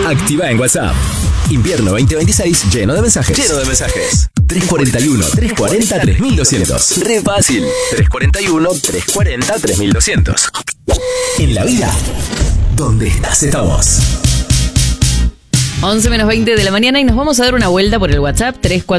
Activa en WhatsApp. Invierno 2026 lleno de mensajes. 341-340-3200. Re fácil. 341-340-3200. En la vida, donde estás, estamos. 11 menos 20 de la mañana y nos vamos a dar una vuelta por el WhatsApp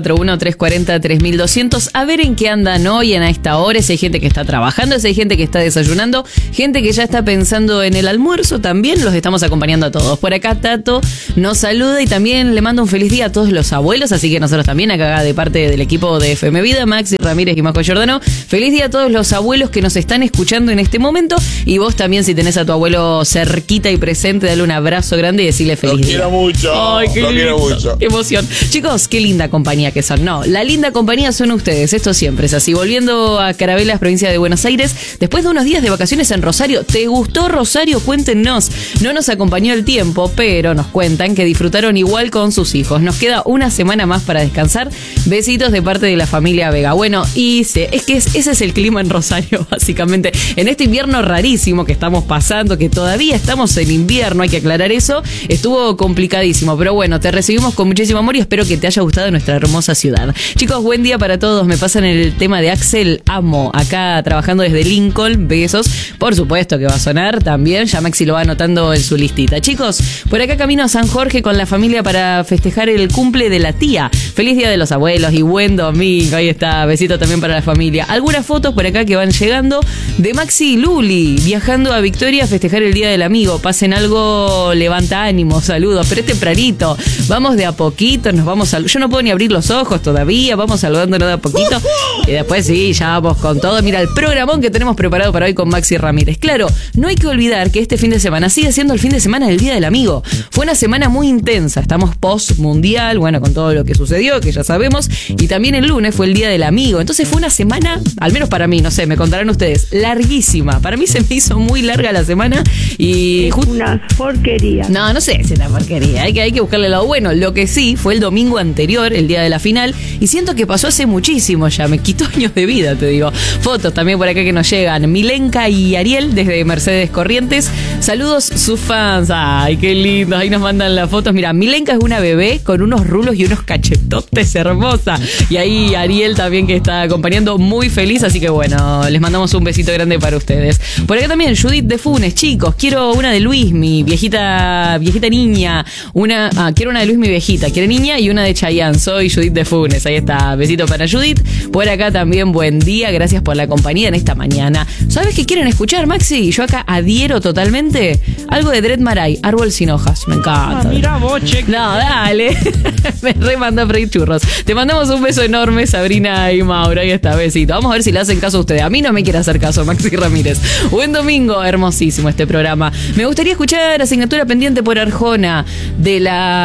341-340-3200 a ver en qué andan hoy a esta hora. Si hay gente que está trabajando, si hay gente que está desayunando, gente que ya está pensando en el almuerzo, también los estamos acompañando a todos. Por acá Tato nos saluda y también le manda un feliz día a todos los abuelos, así que nosotros también acá de parte del equipo de FM Vida, Maxi Ramírez y Majo Giordano, feliz día a todos los abuelos que nos están escuchando en este momento y vos también si tenés a tu abuelo cerquita y presente, dale un abrazo grande y decirle feliz día. Quiero mucho. Ay, qué lindo. Mucho. Qué emoción. Chicos, qué linda compañía que son. No, la linda compañía son ustedes. Esto siempre es así. Volviendo a Carabelas, provincia de Buenos Aires, después de unos días de vacaciones en Rosario. ¿Te gustó Rosario? Cuéntenos. No nos acompañó el tiempo, pero nos cuentan que disfrutaron igual con sus hijos. Nos queda una semana más para descansar. Besitos de parte de la familia Vega. Bueno, y ese es el clima en Rosario, básicamente. En este invierno rarísimo que estamos pasando, que todavía estamos en invierno, hay que aclarar eso, estuvo complicadísimo. Pero bueno, te recibimos con muchísimo amor y espero que te haya gustado nuestra hermosa ciudad. Chicos, buen día para todos. Me pasan el tema de Axel Amo, acá trabajando desde Lincoln. Besos. Por supuesto que va a sonar también. Ya Maxi lo va anotando en su listita. Chicos, por acá camino a San Jorge con la familia para festejar el cumple de la tía. Feliz día de los abuelos y buen domingo. Ahí está. Besito también para la familia. Algunas fotos por acá que van llegando de Maxi y Luli viajando a Victoria a festejar el día del amigo. Pasen algo, levanta ánimo, saludos. Pero tempranito, vamos de a poquito, yo no puedo ni abrir los ojos todavía, vamos saludándonos de a poquito y después sí, ya vamos con todo. Mira el programón que tenemos preparado para hoy con Maxi Ramírez. Claro, no hay que olvidar que este fin de semana sigue siendo el fin de semana del Día del Amigo. Fue una semana muy intensa, estamos post mundial, bueno, con todo lo que sucedió, que ya sabemos, y también el lunes fue el Día del Amigo, entonces fue una semana, al menos para mí, no sé, me contarán ustedes, larguísima. Para mí se me hizo muy larga la semana y... una porquería. No sé si es una porquería, hay que buscarle el lado bueno. Lo que sí fue el domingo anterior, el día de la final, y siento que pasó hace muchísimo ya, me quitó años de vida, te digo. Fotos también por acá que nos llegan, Milenka y Ariel desde Mercedes Corrientes, saludos sus fans, ay qué lindos, ahí nos mandan las fotos. Mira, Milenka es una bebé con unos rulos y unos cachetotes, hermosa, y ahí Ariel también que está acompañando, muy feliz, así que bueno, les mandamos un besito grande para ustedes. Por acá también Judith de Funes, chicos, quiero una de Luis, mi viejita niña, quiero una de Luis, mi viejita, quiere niña, y una de Chayanne. Soy Judith de Funes, ahí está, besito para Judith. Por acá también buen día, gracias por la compañía en esta mañana. ¿Sabes qué quieren escuchar, Maxi? Yo acá adhiero totalmente. Algo de Dread Marai, Árbol sin hojas, me encanta. Mira vos, cheque. No, dale. Me remandó a freír churros. Te mandamos un beso enorme, Sabrina y Mauro, ahí está, besito. Vamos a ver si le hacen caso a ustedes. A mí no me quiere hacer caso, Maxi Ramírez. Buen domingo, hermosísimo este programa. Me gustaría escuchar Asignatura Pendiente por Arjona de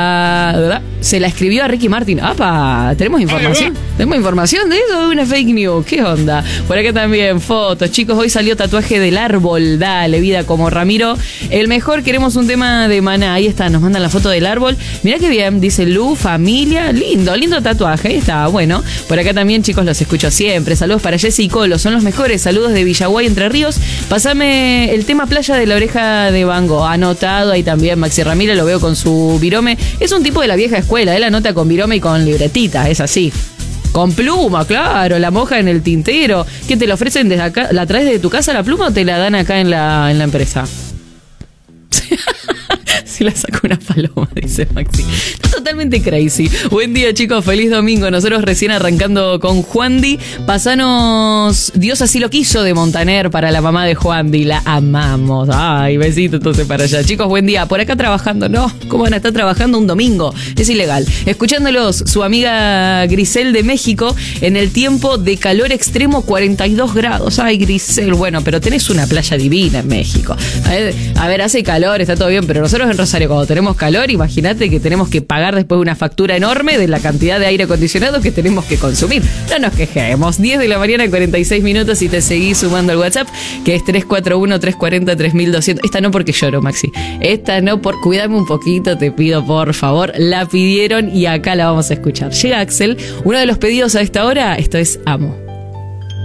la... Se la escribió a Ricky Martin. ¡Apa! ¿Tenemos información? ¿Tenemos información de eso? ¿Una fake news? ¿Qué onda? Por acá también fotos. Chicos, hoy salió Tatuaje del Árbol. Dale, vida como Ramiro. El mejor, queremos un tema de Maná. Ahí está, nos mandan la foto del árbol. Mirá qué bien, dice Lu, familia. Lindo tatuaje. Ahí está, bueno. Por acá también, chicos, los escucho siempre. Saludos para Jessy y Colo, son los mejores. Saludos de Villaguay, Entre Ríos. Pásame el tema Playa de la Oreja de Van Gogh. Anotado ahí también, Maxi Ramírez, lo veo con su virome. Es un tipo de la vieja escuela, él anota con virome y con libretita, es así. Con pluma, claro, la moja en el tintero. ¿Qué te lo ofrecen desde acá? ¿La traes de tu casa la pluma o te la dan acá en la empresa? Si la saco una paloma, dice Maxi. Está totalmente crazy. Buen día, chicos, feliz domingo. Nosotros recién arrancando con Juandi. Pasanos Dios así lo quiso de Montaner para la mamá de Juandi. La amamos. Ay, besito entonces para allá. Chicos, buen día. Por acá trabajando. No, ¿cómo van a estar trabajando un domingo? Es ilegal. Escuchándolos, su amiga Grisel de México, en el tiempo de calor extremo, 42 grados. Ay, Grisel, bueno, pero tenés una playa divina en México. A ver, hace calor, está todo bien, pero nosotros en Rosario, cuando tenemos calor, imagínate que tenemos que pagar después una factura enorme de la cantidad de aire acondicionado que tenemos que consumir. No nos quejemos. 10 de la mañana, 46 minutos, y te seguís sumando al WhatsApp, que es 341-340-3200. Esta no porque lloro, Maxi. Esta no por... Cuídame un poquito, te pido, por favor. La pidieron y acá la vamos a escuchar. Llega Axel, uno de los pedidos a esta hora, esto es Amo.